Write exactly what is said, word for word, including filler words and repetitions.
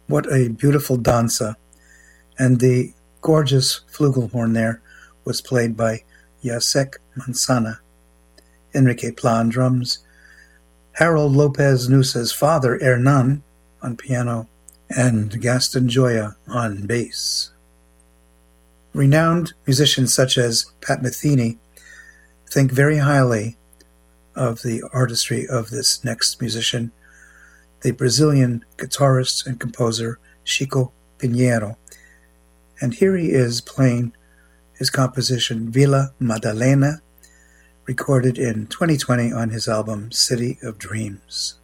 What a beautiful danza. And the gorgeous flugelhorn there was played by Jacek Mansana. Enrique Pla on drums, Harold Lopez Nusa's father, Hernan, on piano, and Gaston Joya on bass. Renowned musicians such as Pat Metheny think very highly of the artistry of this next musician, the Brazilian guitarist and composer Chico Pinheiro. And here he is playing his composition Vila Madalena, recorded in twenty twenty on his album City of Dreams.